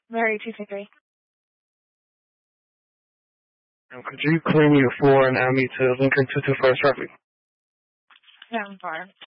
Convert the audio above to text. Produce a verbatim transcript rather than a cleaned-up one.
Mary two two three. Um, could you clear me the floor and add me to Lincoln two two five traffic? Yeah, I'm fine.